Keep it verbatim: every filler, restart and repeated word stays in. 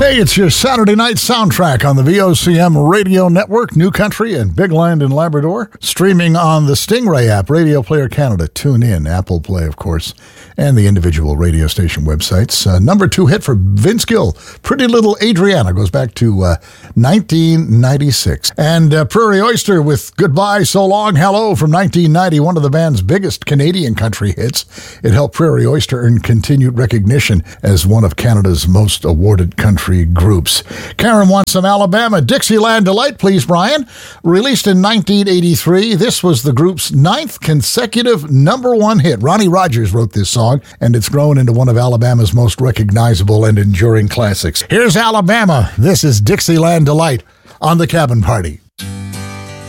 Hey, it's your Saturday night soundtrack on the V O C M Radio Network, New Country and Big Land in Labrador. Streaming on the Stingray app, Radio Player Canada, TuneIn, Apple Play, of course, and the individual radio station websites. Uh, number two hit for Vince Gill, Pretty Little Adriana, goes back to uh, nineteen ninety-six. And uh, Prairie Oyster with Goodbye, So Long, Hello from nineteen ninety, one of the band's biggest Canadian country hits. It helped Prairie Oyster earn continued recognition as one of Canada's most awarded country groups. Karen wants some Alabama. Dixieland Delight, please, Brian. Released in nineteen eighty-three, this was the group's ninth consecutive number one hit. Ronnie Rogers wrote this song, and it's grown into one of Alabama's most recognizable and enduring classics. Here's Alabama. This is Dixieland Delight on The Cabin Party.